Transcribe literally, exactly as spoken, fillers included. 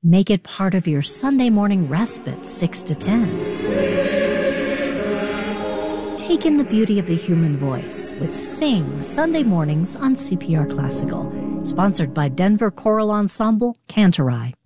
Make it part of your Sunday morning respite, six to ten. Take in the beauty of the human voice with Sing Sunday mornings on C P R Classical, sponsored by Denver Choral Ensemble, Cantorai.